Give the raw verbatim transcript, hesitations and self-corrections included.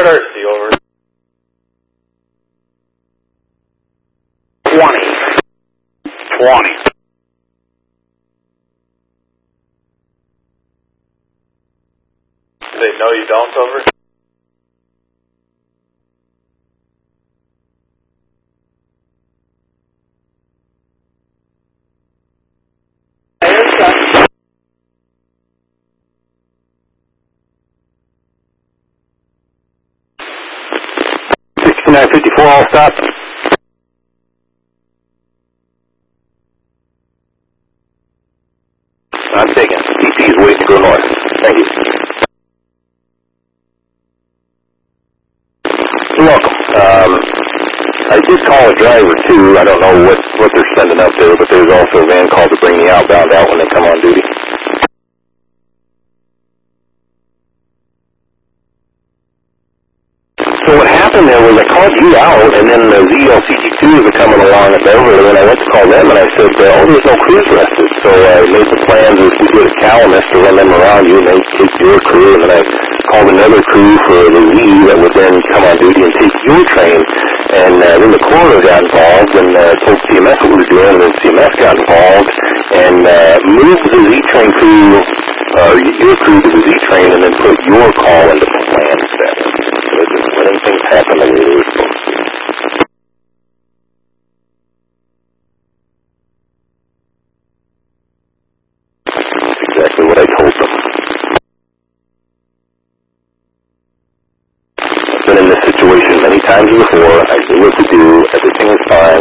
Thirsty, over. Twenty. Twenty. They know you don't, over? sixty-nine fifty-four, all stop. I'm taking. D P is waiting to go north. Thank you. You're welcome. Um, I did call a driver too. I don't know what, what they're sending up there, but there's also a van called to bring the outbound out when they come on duty. So what happened there was I called you out, and then the Z L C G twos are coming along at Beverly, and I went to call them, and I said, oh, there's no crews rested. So I made the plans as we did at Calamus to run them around you, and they take your crew, and then I called another crew for the Z that would then come on duty and take your train. And uh, then the coroner got involved and uh, told C M S what we were doing, and then C M S got involved and uh, moved the Z train crew, uh, your crew to the Z train, and then put your call into the plan instead. So just letting things happen the way they were supposed to. That's exactly what I told them. I've been in this situation many times before. I knew what to do. Everything was fine.